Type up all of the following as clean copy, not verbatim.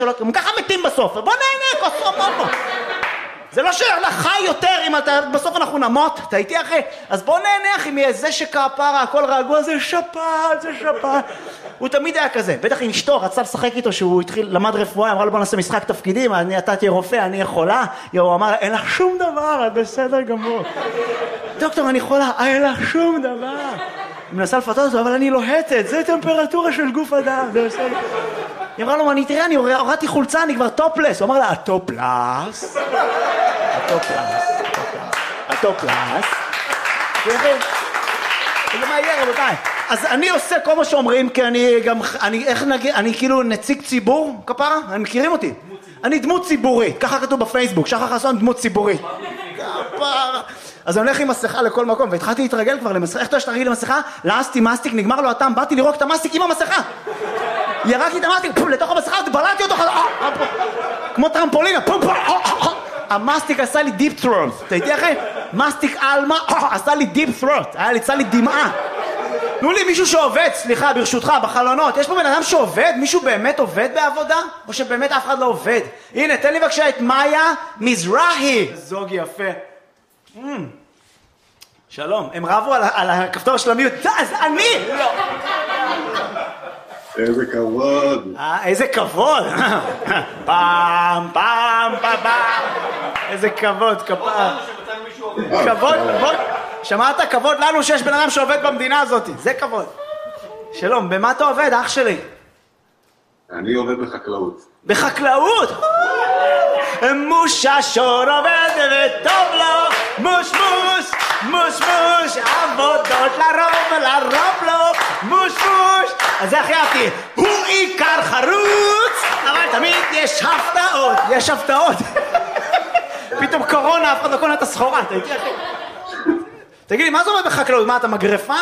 הם ככה מתים בסוף, בוא נהנה, כוס רמון. זה לא חי יותר, אם בסוף אנחנו נמות, אתה איתי אחי? אז בוא נהנה אחי, זה שכפרה, הכל רגוע, זה שפעת, זה שפעת. הוא תמיד היה כזה, בטח עם אשתו, רצה לשחק איתו שהוא למד רפואה, אמרה לו בוא נעשה משחק תפקידים, אתה תהיה רופא, אני אהיה חולה. הוא אמר, אין לך שום דבר, את בסדר גמור. דוקטור, אני חולה, אין לך שום דבר. היא מנסה לפתות אותו, אבל אני לוהטת, זה טמפרטורה של גוף אדם, זה בסדר. היא אמרה לו, תראה, אני הורדתי חולצה, אני כבר טופלס. הוא אמר לה, הטופלס. הטופלס. זה מה יהיה, רבותיי. אז אני עושה כל מה שאומרים, כי אני כאילו נציג ציבור, כפרה? הם מכירים אותי. אני דמות ציבורית, ככה כתוב בפייסבוק, שחר חסון דמות ציבורית. כפרה. אז אני הולך עם מסכה לכל מקום, והתחלתי להתרגל כבר למסכה. איך אתה שתרגיל למסכה? לעסתי מסטיק, נגמר לו הטעם, באתי לרוק את המסטיק עם המסכה. ירקתי את המסטיק, לתוך המסכה, בלעתי אותו, כמו טרמפולינה, המסטיק עשה לי דיפ ת'רוט. אתה איתי אחי? מסטיק אלמה, עשה לי דיפ ת'רוט, יצא לי דמעה. תנו לי מישהו שעובד, סליחה, ברשותך, בחלונות. יש פה בן אדם שעובד? מישהו באמת עובד בעבודה? או שבאמת אף אחד לא עובד? הנה, תן לי בבקשה את מאיה מזרחי. זוג יפה. שלום, הם רבו על הכפתור של המיוט. אז אני! לא. איזה כבוד. איזה כבוד. פעם. איזה כבוד, כפר. כבוד. שמעת? כבוד לנו שיש בן אדם שעובד במדינה הזאת. זה כבוד. שלום, במה אתה עובד, אח שלי? אני עובד בחקלאות. בחקלאות? מוששון עובד וטוב לו, מוש, עבודות לרוב לו, מוש. אז זה הכי אהבתי, הוא עיקר חרוץ, אבל תמיד יש הפתעות. פתאום קורונה, אף אחד לא קונה את הסחורה, אתה איתי אחי. תגיד לי, מה זה עובד בחקלאות? מה, אתה מגרפה?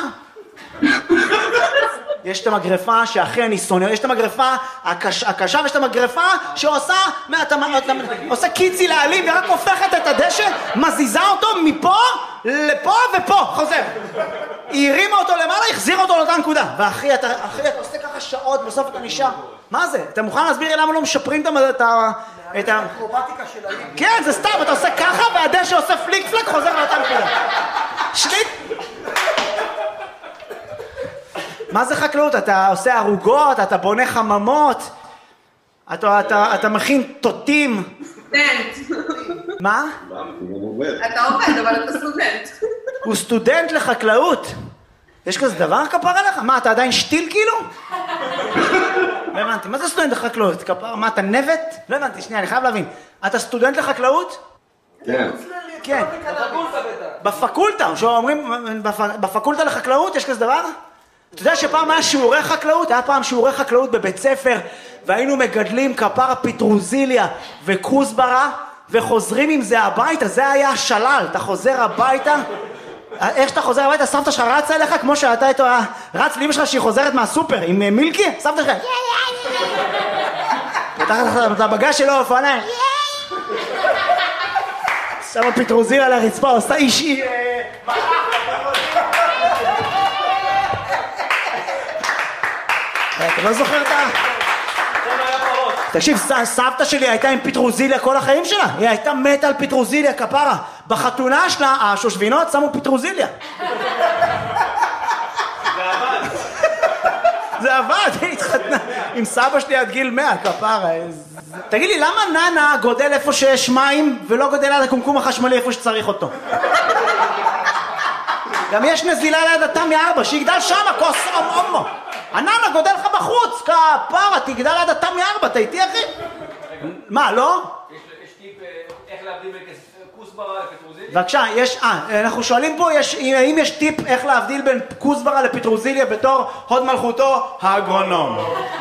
יש את המגרפה שהכי אני שונא, יש את המגרפה הקשה ויש את המגרפה שעושה קיצי לעלים ורק הופכת את הדשא, מזיזה אותו מפה לפה ופה, חוזר. היא הרימה אותו למעלה, החזירה אותו לאותה נקודה. ואחי, אתה עושה ככה שעות, בסוף אתה נשאר. מה זה? אתה מוכן להסביר לי למה לא משפרים את האקרובטיקה של העלים? כן, זה סתם, אתה עושה ככה והדשא עושה פליק פלק, חוזר לאותה נקודה. שליט. מה זה חקלאות? אתה עושה ערוגות, אתה בונה חממות, אתה מכין תותים. סטודנט. מה? אתה עובד, אבל אתה סטודנט. הוא סטודנט לחקלאות? יש כזה דבר כפר עליך? מה, אתה עדיין שתיל כאילו? לא הבנתי, מה זה סטודנט לחקלאות? כפר, מה, אתה נבט? לא הבנתי, שנייה, אני חייב להבין. אתה סטודנט לחקלאות? כן. כן. בפקולטה, שאומרים, בפקולטה לחקלאות יש כזה דבר? אתה יודע שפעם היה שיעורי חקלאות? היה פעם שיעורי חקלאות בבית ספר, והיינו מגדלים כפרה פיטרוזיליה וכוסברה, וחוזרים עם זה הביתה, זה היה השלל, אתה חוזר הביתה, איך שאתה חוזר הביתה, סבתא שלך רצה אליך, כמו שאתה איתו, רץ לאמא שלך שהיא חוזרת מהסופר, עם מילקי, סבתא שלך, פותחת את הבגז שלו, אופניים, שמה פיטרוזיליה על הרצפה, עושה אישי, אתה לא זוכר את ה... תקשיב, סבתא שלי הייתה עם פיטרוזיליה כל החיים שלה. היא הייתה מתה על פיטרוזיליה, כפרה. בחתונה שלה, השושבינות שמו פיטרוזיליה. זה עבד, היא התחתנה עם סבא שלי עד גיל 100, כפרה. תגיד לי, למה ננה גודל איפה שיש מים ולא גודל על הקומקום החשמלי איפה שצריך אותו? גם יש נזילה ליד התמי 4, שיגדל שמה, כוס אומו. הננה גודל לך בחוץ, כפרה, תגדל ליד התמי 4, אתה איתי אחי? מה, לא? יש טיפ איך להבדיל בין כוסברה לפטרוזיליה? בבקשה, אנחנו שואלים פה, האם יש טיפ איך להבדיל בין כוסברה לפטרוזיליה בתור הוד מלכותו האגרונום?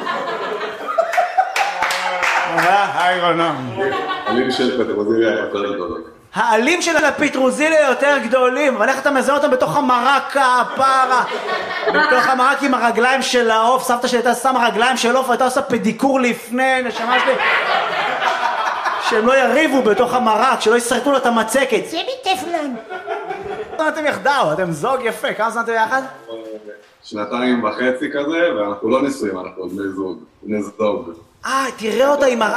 האגרונום. העלים של פטרוזיליה יותר גדולים. העלים של הפטרוזיליה יותר גדולים, אבל איך אתה מזהה אותם בתוך המרק הפרה? בתוך המרק עם הרגליים של העוף, סבתא שלי הייתה שמה רגליים של עוף, הייתה עושה פדיקור לפני, נשמה שלי. שהם לא יריבו בתוך המרק, שלא יסרטו לו את המצקת. זה מטפלן. אתם יחדיו, אתם זוג יפה, כמה זמן אתם יחד? 2.5 כזה, ואנחנו לא נשואים, אנחנו בני זוג. תראה אותה עם